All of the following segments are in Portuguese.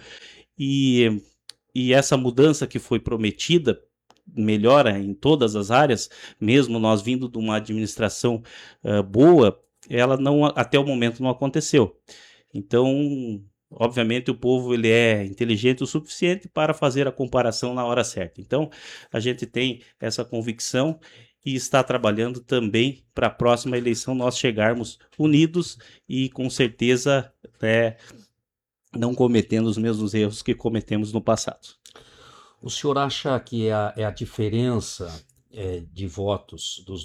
e, e essa mudança que foi prometida, melhora em todas as áreas, mesmo nós vindo de uma administração boa, ela não, até o momento não aconteceu. Então, obviamente, o povo ele é inteligente o suficiente para fazer a comparação na hora certa. Então, a gente tem essa convicção e está trabalhando também para a próxima eleição nós chegarmos unidos e com certeza não cometendo os mesmos erros que cometemos no passado. O senhor acha que é a diferença de votos dos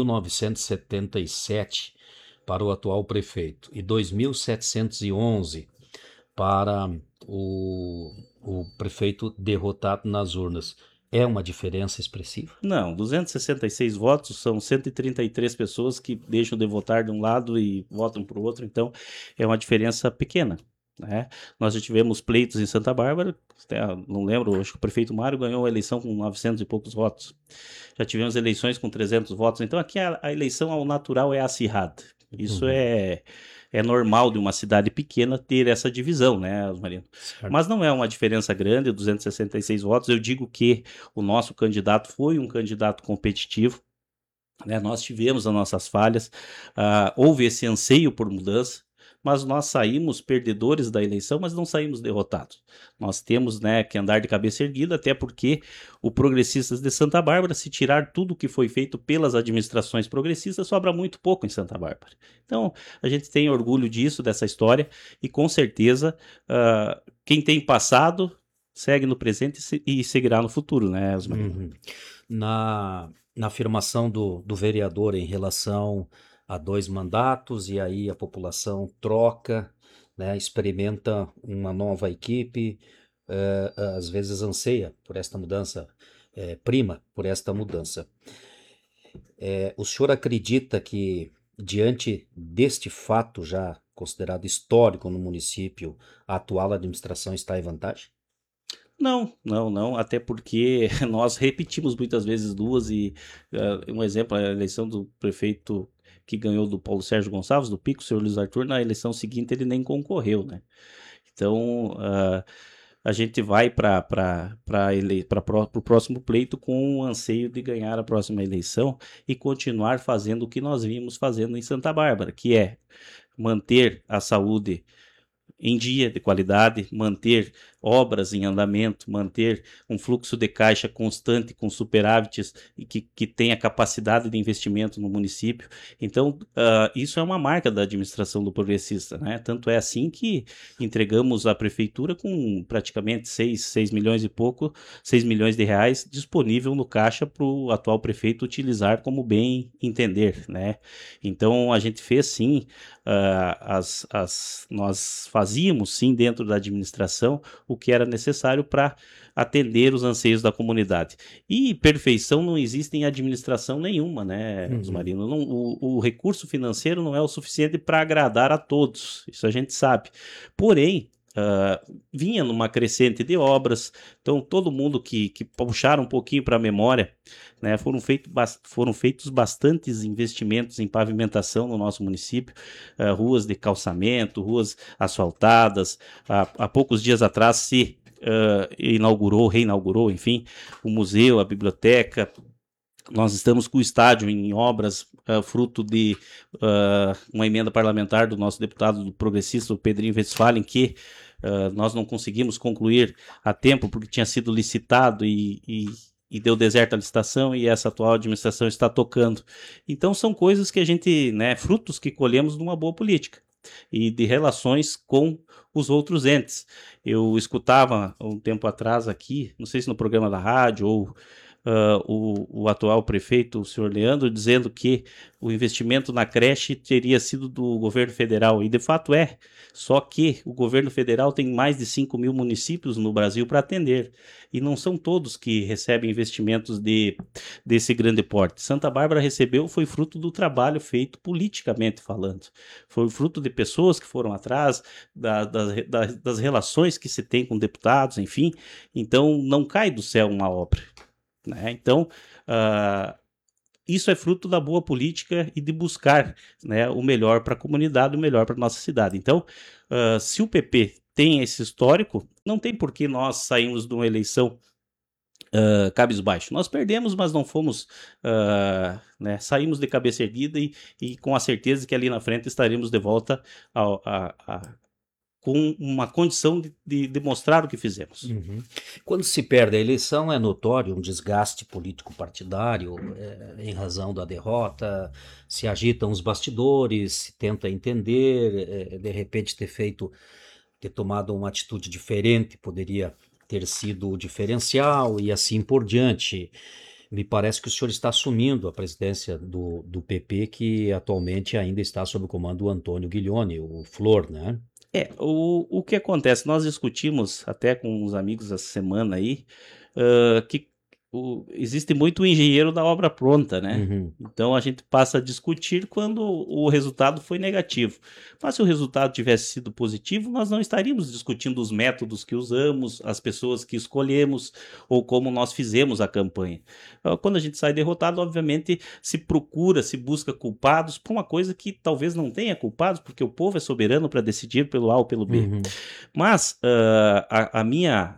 2.977 para o atual prefeito e 2.711 para o prefeito derrotado nas urnas é uma diferença expressiva? Não, 266 votos são 133 pessoas que deixam de votar de um lado e votam para o outro, então é uma diferença pequena. Né? Nós já tivemos pleitos em Santa Bárbara, não lembro, acho que o prefeito Mário ganhou a eleição com 900 e poucos votos. Já tivemos eleições com 300 votos, então aqui a eleição ao natural é acirrada. Isso é normal de uma cidade pequena ter essa divisão, né, Osmarino? Mas não é uma diferença grande, 266 votos. Eu digo que o nosso candidato foi um candidato competitivo, né? Nós tivemos as nossas falhas, houve esse anseio por mudança, mas nós saímos perdedores da eleição, mas não saímos derrotados. Nós temos, né, que andar de cabeça erguida, até porque o Progressistas de Santa Bárbara, se tirar tudo que foi feito pelas administrações progressistas, sobra muito pouco em Santa Bárbara. Então, a gente tem orgulho disso, dessa história, e com certeza, quem tem passado segue no presente e seguirá no futuro, né, Osmarino? Na afirmação do vereador em relação a 2 mandatos, e aí a população troca, né, experimenta uma nova equipe, às vezes anseia por esta mudança, prima por esta mudança. O senhor acredita que, diante deste fato já considerado histórico no município, a atual administração está em vantagem? Não, até porque nós repetimos muitas vezes duas e um exemplo, a eleição do prefeito que ganhou do Paulo Sérgio Gonçalves, do Pico, o senhor Luiz Arthur, na eleição seguinte ele nem concorreu, né? Então, a gente vai para o próximo pleito com o anseio de ganhar a próxima eleição e continuar fazendo o que nós vimos fazendo em Santa Bárbara, que é manter a saúde em dia, de qualidade, manter obras em andamento, manter um fluxo de caixa constante com superávites e que tenha capacidade de investimento no município. Então, isso é uma marca da administração do Progressista, né? Tanto é assim que entregamos a prefeitura com praticamente 6 milhões e pouco, 6 milhões de reais disponível no caixa para o atual prefeito utilizar como bem entender, né? Então, a gente fez sim, nós fazíamos sim dentro da administração o que era necessário para atender os anseios da comunidade. E perfeição não existe em administração nenhuma, né, Osmarino? O recurso financeiro não é o suficiente para agradar a todos, isso a gente sabe. Porém, vinha numa crescente de obras, então todo mundo que puxaram um pouquinho para a memória, né, foram feitos bastantes investimentos em pavimentação no nosso município, ruas de calçamento, ruas asfaltadas. Há poucos dias atrás se reinaugurou, enfim, o museu, a biblioteca. Nós estamos com o estádio em obras, fruto de uma emenda parlamentar do nosso deputado do progressista, o Pedrinho Westphalen, que nós não conseguimos concluir a tempo porque tinha sido licitado e deu deserto a licitação e essa atual administração está tocando. Então são coisas que a gente, né, frutos que colhemos de uma boa política e de relações com os outros entes. Eu escutava um tempo atrás aqui, não sei se no programa da rádio ou o atual prefeito, o senhor Leandro, dizendo que o investimento na creche teria sido do governo federal, e de fato é, só que o governo federal tem mais de 5 mil municípios no Brasil para atender, e não são todos que recebem investimentos desse grande porte. Santa Bárbara recebeu, foi fruto do trabalho feito politicamente falando, foi fruto de pessoas que foram atrás, das relações que se tem com deputados, enfim, então não cai do céu uma obra. Né? Então, isso é fruto da boa política e de buscar, né, o melhor para a comunidade, o melhor para a nossa cidade. Então, se o PP tem esse histórico, não tem por que nós sairmos de uma eleição cabisbaixo. Nós perdemos, mas não fomos, né, saímos de cabeça erguida e com a certeza que ali na frente estaremos de volta com uma condição de demonstrar o que fizemos. Uhum. Quando se perde a eleição, é notório um desgaste político-partidário em razão da derrota, se agitam os bastidores, se tenta entender, de repente ter tomado uma atitude diferente poderia ter sido o diferencial e assim por diante. Me parece que o senhor está assumindo a presidência do PP, que atualmente ainda está sob o comando do Antônio Guilioni, o Flor, né? O que acontece, nós discutimos até com os amigos essa semana aí, que existe muito engenheiro da obra pronta, né? Uhum. Então a gente passa a discutir quando o resultado foi negativo. Mas se o resultado tivesse sido positivo, nós não estaríamos discutindo os métodos que usamos, as pessoas que escolhemos ou como nós fizemos a campanha. Quando a gente sai derrotado, obviamente se busca culpados por uma coisa que talvez não tenha culpados, porque o povo é soberano para decidir pelo A ou pelo B. Uhum. Mas a minha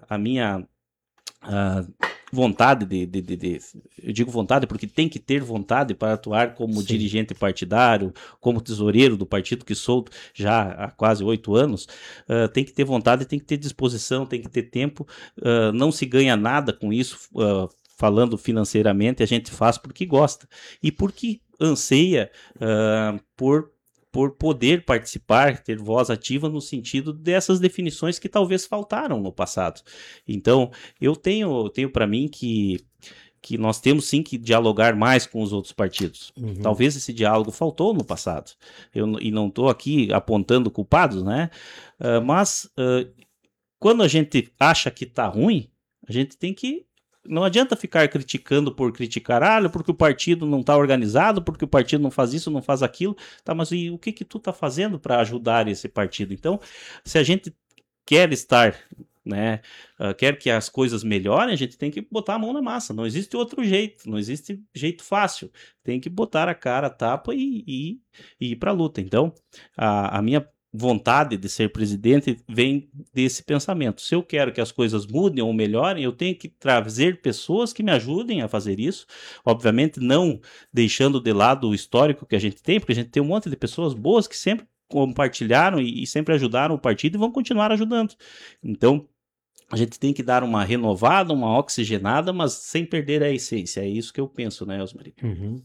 vontade eu digo vontade porque tem que ter vontade para atuar como Sim. dirigente partidário, como tesoureiro do partido que sou já há quase 8 anos, tem que ter vontade, tem que ter disposição, tem que ter tempo, não se ganha nada com isso, falando financeiramente, a gente faz porque gosta e porque anseia por poder participar, ter voz ativa no sentido dessas definições que talvez faltaram no passado. Então, eu tenho para mim que nós temos sim que dialogar mais com os outros partidos. Uhum. Talvez esse diálogo faltou no passado. E não estou aqui apontando culpados, né? Mas quando a gente acha que está ruim, a gente tem que... Não adianta ficar criticando por criticar, porque o partido não está organizado, porque o partido não faz isso, não faz aquilo. Tá, mas e o que tu está fazendo para ajudar esse partido? Então, se a gente quer estar, né, quer que as coisas melhorem, a gente tem que botar a mão na massa. Não existe outro jeito, não existe jeito fácil. Tem que botar a cara, a tapa e ir para a luta. Então, a minha vontade de ser presidente vem desse pensamento. Se eu quero que as coisas mudem ou melhorem, eu tenho que trazer pessoas que me ajudem a fazer isso, obviamente não deixando de lado o histórico que a gente tem, porque a gente tem um monte de pessoas boas que sempre compartilharam e sempre ajudaram o partido e vão continuar ajudando. Então, a gente tem que dar uma renovada, uma oxigenada, mas sem perder a essência. É isso que eu penso, né, Osmari? Uhum.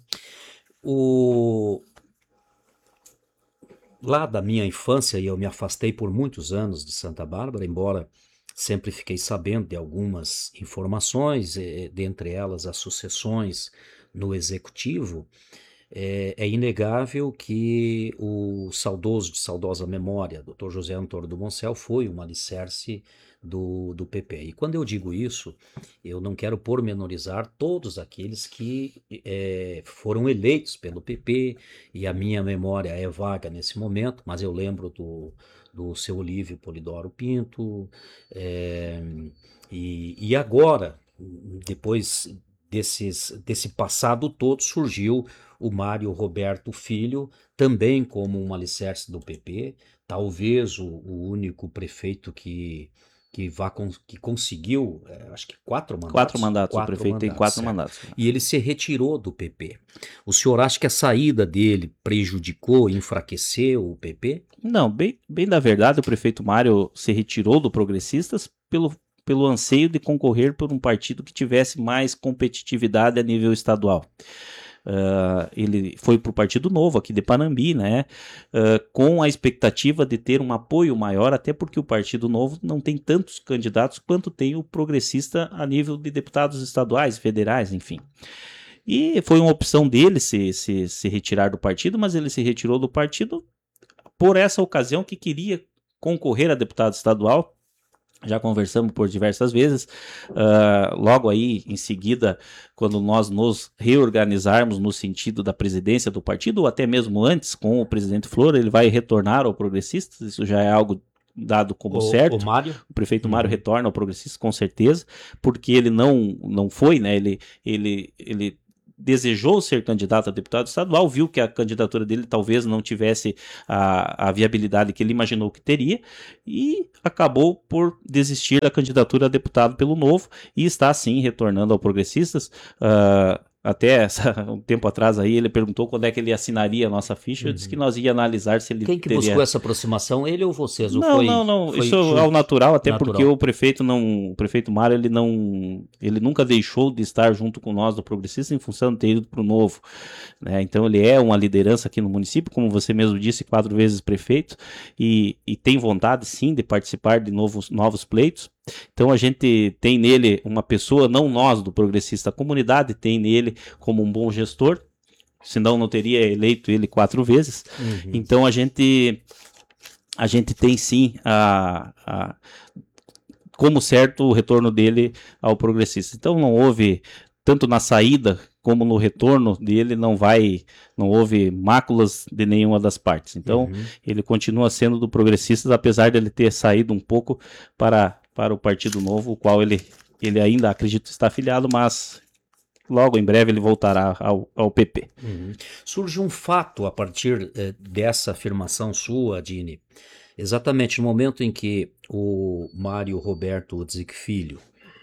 Lá da minha infância, e eu me afastei por muitos anos de Santa Bárbara, embora sempre fiquei sabendo de algumas informações, dentre elas as sucessões no executivo, é inegável que o saudoso, de saudosa memória, Dr. José Antônio do Moncel, foi um alicerce do PP. E quando eu digo isso, eu não quero pormenorizar todos aqueles que foram eleitos pelo PP, e a minha memória é vaga nesse momento, mas eu lembro do seu Olívio Polidoro Pinto, e agora, depois desse passado todo, surgiu o Mário Roberto Filho, também como um alicerce do PP, talvez o único prefeito que conseguiu, acho que 4 mandatos. 4 mandatos, o prefeito tem 4 certo. mandatos. E ele se retirou do PP. O senhor acha que a saída dele prejudicou, enfraqueceu o PP? Não, bem da verdade, o prefeito Mário se retirou do Progressistas pelo anseio de concorrer por um partido que tivesse mais competitividade a nível estadual. Ele foi para o Partido Novo aqui de Panambi, né, com a expectativa de ter um apoio maior, até porque o Partido Novo não tem tantos candidatos quanto tem o Progressista a nível de deputados estaduais, federais, enfim. E foi uma opção dele se retirar do partido, mas ele se retirou do partido por essa ocasião que queria concorrer a deputado estadual. Já conversamos por diversas vezes, logo aí em seguida, quando nós nos reorganizarmos no sentido da presidência do partido, ou até mesmo antes, com o presidente Flor, ele vai retornar ao Progressistas, isso já é algo dado como certo. O prefeito Mário retorna ao Progressistas com certeza, porque ele não foi, né, ele desejou ser candidato a deputado estadual, viu que a candidatura dele talvez não tivesse a viabilidade que ele imaginou que teria e acabou por desistir da candidatura a deputado pelo Novo e está sim retornando ao Progressistas. Até um tempo atrás aí ele perguntou quando é que ele assinaria a nossa ficha. Eu disse que nós ia analisar se ele Quem que teria... buscou essa aproximação, ele ou vocês? Ou Não. foi Isso é ao natural, até natural? porque o prefeito Mário, ele nunca deixou de estar junto com nós do Progressista em função de ter ido para o Novo, né? Então ele é uma liderança aqui no município, como você mesmo disse, 4 vezes prefeito, e tem vontade sim de participar de novos pleitos. Então a gente tem nele uma pessoa, não nós do Progressista, a comunidade tem nele como um bom gestor, senão não teria eleito ele 4 vezes. Então a gente tem sim como certo o retorno dele ao Progressista. Então não houve, tanto na saída como no retorno dele, não houve máculas de nenhuma das partes. Então ele continua sendo do Progressistas, apesar de ele ter saído um pouco para o Partido Novo, o qual ele ainda acredito está afiliado, mas logo em breve ele voltará ao PP. Surge um fato a partir dessa afirmação sua, Dini, exatamente no momento em que o Mário Roberto Udzik Filho,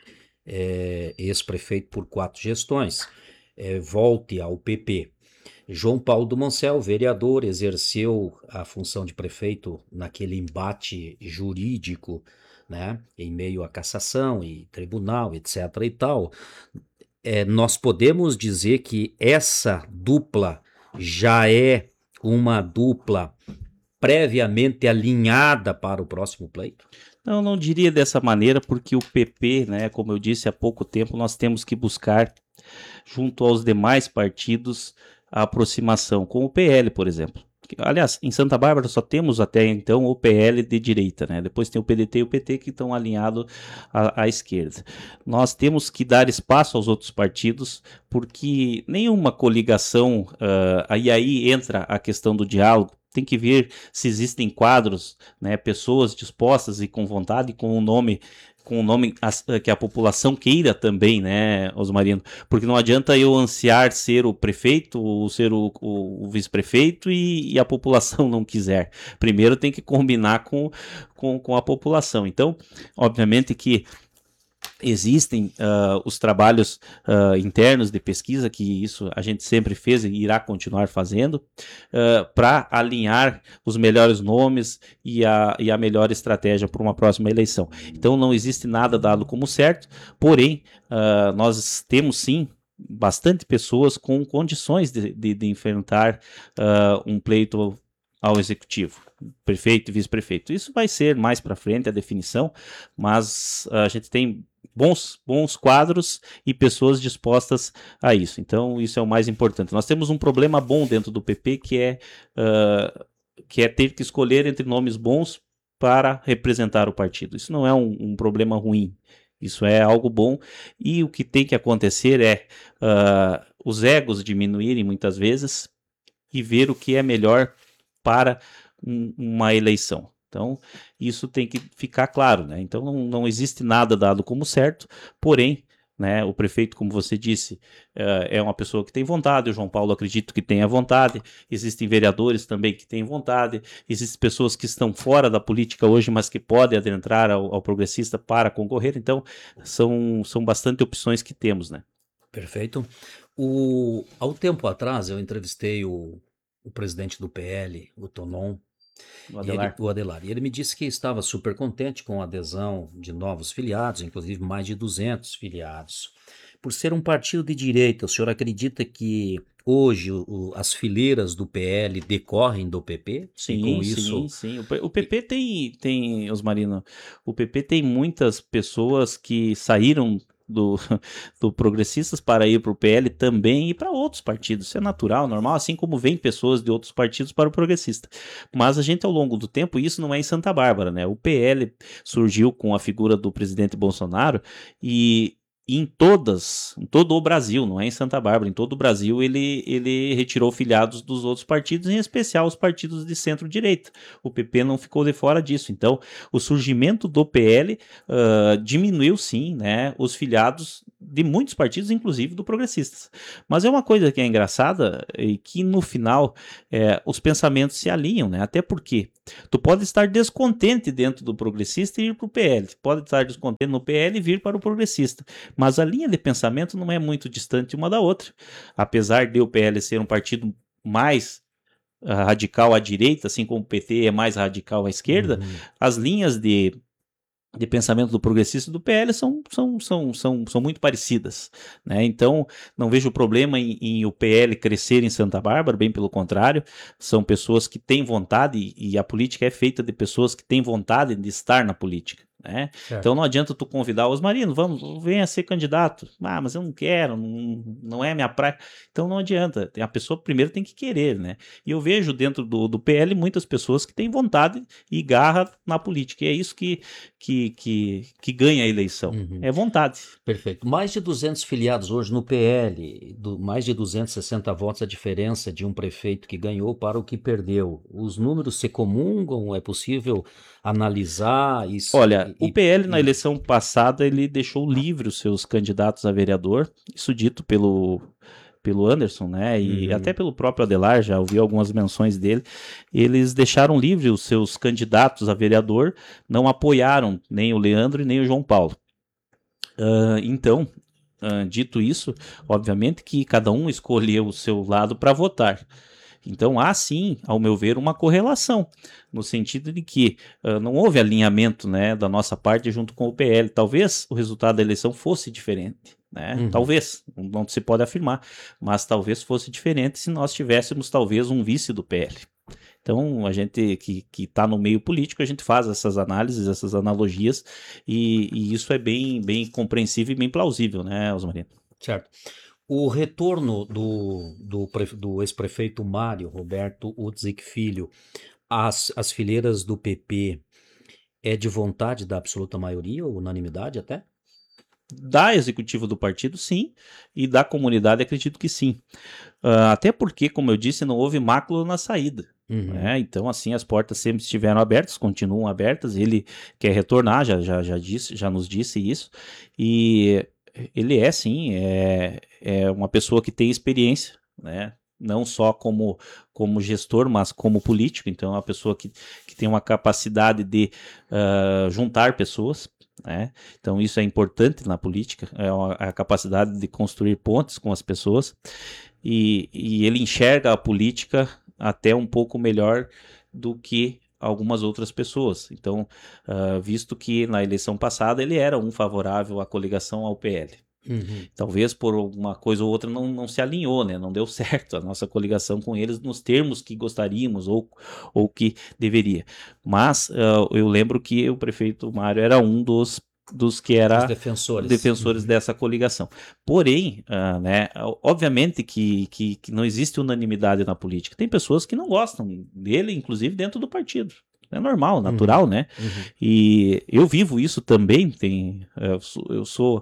ex-prefeito por 4 gestões, volte ao PP. João Paulo do Moncel, vereador, exerceu a função de prefeito naquele embate jurídico, né, em meio à cassação e tribunal, etc. e tal. Nós podemos dizer que essa dupla já é uma dupla previamente alinhada para o próximo pleito? Não diria dessa maneira, porque o PP, né, como eu disse há pouco tempo, nós temos que buscar, junto aos demais partidos, a aproximação com o PL, por exemplo. Aliás, em Santa Bárbara só temos até então o PL de direita, né? Depois tem o PDT e o PT que estão alinhados à esquerda. Nós temos que dar espaço aos outros partidos, porque nenhuma coligação, aí entra a questão do diálogo. Tem que ver se existem quadros, né, pessoas dispostas e com vontade, com um nome que a população queira também, né, Osmarino? Porque não adianta eu ansiar ser o prefeito ou ser o vice-prefeito e a população não quiser. Primeiro tem que combinar com a população. Então, obviamente que existem os trabalhos internos de pesquisa, que isso a gente sempre fez e irá continuar fazendo, para alinhar os melhores nomes e a melhor estratégia para uma próxima eleição. Então não existe nada dado como certo, porém nós temos sim bastante pessoas com condições de enfrentar um pleito ao executivo, prefeito e vice-prefeito. Isso vai ser mais para frente a definição, mas a gente tem bons quadros e pessoas dispostas a isso. Então isso é o mais importante. Nós temos um problema bom dentro do PP, que é ter que escolher entre nomes bons para representar o partido. Isso não é um problema ruim. Isso é algo bom, e o que tem que acontecer é os egos diminuírem muitas vezes e ver o que é melhor para uma eleição. Então, isso tem que ficar claro, né? Então, não existe nada dado como certo, porém, né, o prefeito, como você disse, é uma pessoa que tem vontade, o João Paulo acredito que tenha vontade, existem vereadores também que têm vontade, existem pessoas que estão fora da política hoje, mas que podem adentrar ao Progressista para concorrer, então, são bastante opções que temos, né? Perfeito. Há um tempo atrás, eu entrevistei o presidente do PL, o Tonon, o Adelar. E ele me disse que estava super contente com a adesão de novos filiados, inclusive mais de 200 filiados. Por ser um partido de direita, o senhor acredita que hoje as fileiras do PL decorrem do PP? Sim, e com isso... sim. O PP tem, Osmarino, o PP tem muitas pessoas que saíram do Progressistas para ir para o PL também e para outros partidos. Isso é natural, normal, assim como vem pessoas de outros partidos para o Progressista. Mas a gente, ao longo do tempo, isso não é em Santa Bárbara, né? O PL surgiu com a figura do presidente Bolsonaro e em todo o Brasil, não é em Santa Bárbara, em todo o Brasil ele retirou filiados dos outros partidos, em especial os partidos de centro-direita. O PP não ficou de fora disso. Então, o surgimento do PL diminuiu sim, né, os filiados de muitos partidos, inclusive do Progressistas. Mas é uma coisa que é engraçada e que no final os pensamentos se alinham, né? Até porque tu pode estar descontente dentro do Progressista e ir para o PL, pode estar descontente no PL e vir para o Progressista, mas a linha de pensamento não é muito distante uma da outra. Apesar de o PL ser um partido mais radical à direita, assim como o PT é mais radical à esquerda, as linhas de pensamento do progressista e do PL são muito parecidas, né? Então, não vejo problema em o PL crescer em Santa Bárbara, bem pelo contrário, são pessoas que têm vontade, e a política é feita de pessoas que têm vontade de estar na política, né? Então não adianta tu convidar os marinos, vamos, venha ser candidato. Ah, mas eu não quero, não é minha praia. Então não adianta, a pessoa primeiro tem que querer, né? E eu vejo dentro do PL muitas pessoas que têm vontade e garra na política, e é isso que ganha a eleição, é vontade. Perfeito. Mais de 200 filiados hoje no PL, mais de 260 votos a diferença de um prefeito que ganhou para o que perdeu. Os números se comungam? É possível analisar isso? Olha, o PL na eleição passada ele deixou livre os seus candidatos a vereador, isso dito pelo Anderson, né, e até pelo próprio Adelar, já ouvi algumas menções dele. Eles deixaram livre os seus candidatos a vereador, não apoiaram nem o Leandro e nem o João Paulo. Então, dito isso, obviamente que cada um escolheu o seu lado para votar. Então há sim, ao meu ver, uma correlação, no sentido de que não houve alinhamento, né, da nossa parte junto com o PL. Talvez o resultado da eleição fosse diferente, né? Talvez, não se pode afirmar, mas talvez fosse diferente se nós tivéssemos talvez um vice do PL. Então, a gente que está no meio político, a gente faz essas análises, essas analogias, e isso é bem compreensível e bem plausível, né, Osmarino? Certo. O retorno do ex-prefeito Mário Roberto Udzik Filho às fileiras do PP é de vontade da absoluta maioria, ou unanimidade até? Da executiva do partido, sim, e da comunidade, acredito que sim. Até porque, como eu disse, não houve mácula na saída. Né? Então, assim, as portas sempre estiveram abertas, continuam abertas. Ele quer retornar, já nos disse isso. E ele é, sim, é uma pessoa que tem experiência, né? Não só como gestor, mas como político. Então, é uma pessoa que tem uma capacidade de juntar pessoas. Né? Então isso é importante na política, a capacidade de construir pontes com as pessoas, e ele enxerga a política até um pouco melhor do que algumas outras pessoas. Então, visto que na eleição passada ele era favorável à coligação ao PL. Talvez por alguma coisa ou outra não se alinhou, né? Não deu certo a nossa coligação com eles nos termos que gostaríamos ou que deveria. Mas eu lembro que o prefeito Mário era um dos que era defensores dessa coligação. Porém, né, obviamente que não existe unanimidade na política. Tem pessoas que não gostam dele, inclusive dentro do partido. É normal, natural, né? E eu vivo isso também. Eu sou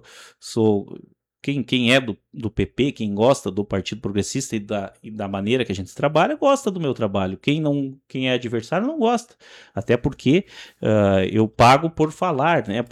quem é do PP, quem gosta do Partido Progressista e da maneira que a gente trabalha, gosta do meu trabalho. Quem é adversário não gosta. Até porque eu pago por falar, né?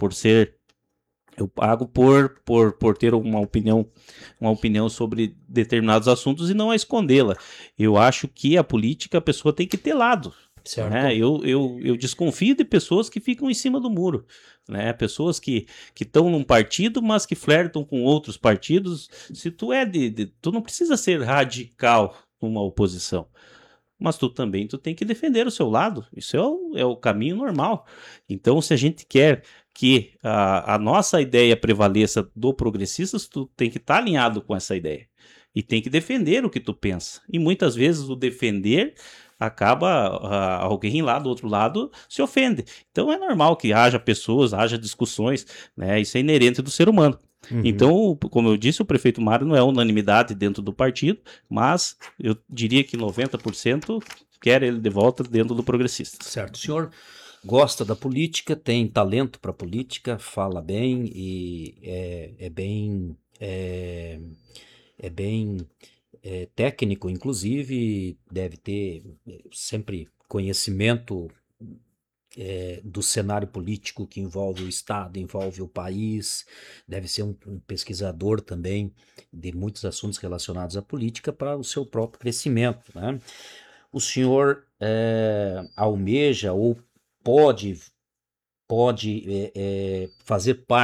Eu pago por ter uma opinião sobre determinados assuntos e não a escondê-la. Eu acho que a política, a pessoa tem que ter lado. Certo. Né? Eu desconfio de pessoas que ficam em cima do muro, né? Pessoas que estão num partido, mas que flertam com outros partidos. Se tu tu não precisa ser radical numa oposição, mas tu tem que defender o seu lado. Isso é o caminho normal. Então, se a gente quer que a nossa ideia prevaleça do Progressistas, tu tem que estar alinhado com essa ideia e tem que defender o que tu pensa. E muitas vezes o defender acaba alguém lá do outro lado se ofende. Então é normal que haja pessoas, haja discussões, né? Isso é inerente do ser humano. Então, como eu disse, o prefeito Mário não é unanimidade dentro do partido, mas eu diria que 90% quer ele de volta dentro do Progressista. Certo. O senhor gosta da política, tem talento para política, fala bem e é bem técnico, inclusive deve ter sempre conhecimento do cenário político que envolve o Estado, envolve o país, deve ser um pesquisador também de muitos assuntos relacionados à política para o seu próprio crescimento, né? O senhor almeja ou pode fazer parte